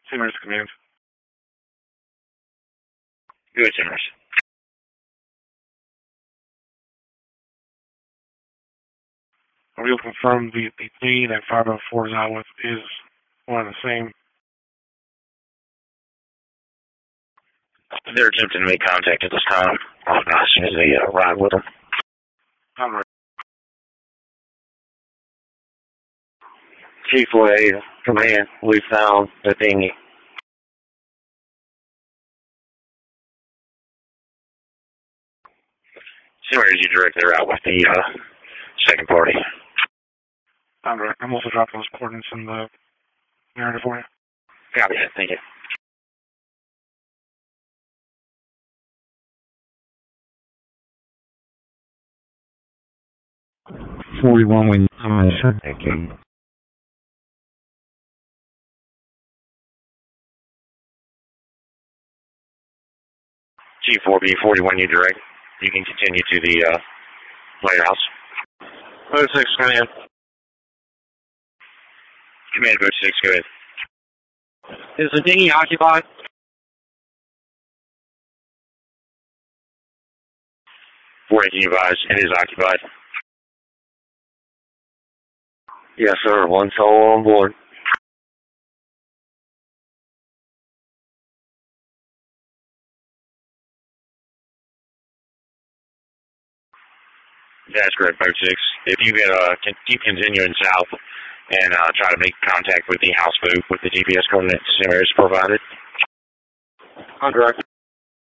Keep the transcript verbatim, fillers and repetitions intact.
Simmers command. Good, Simmers. We'll confirm the, the D that five oh four is out with is one and the same. They're attempting to make contact at this time. I'll know as soon as they uh, arrive with them. I'm ready. Chief Wade, command, we found the dinghy. Simmers, you direct their route with the uh, second party. I'm ready. I'm also dropping those coordinates in the narrative for you. Copy that, thank you. forty-one wind time. Thank you. G four B forty-one, you direct. You can continue to the uh, lighthouse. Boat six, command. Command Boat six, go ahead. Is the dinghy occupied? forty, can you advise? It is occupied. Yes, sir. One soul on board. That's correct, Boat six. If you can, uh, can keep continuing south and uh, try to make contact with the houseboat with the G P S coordinates Simmers provided. I'm direct.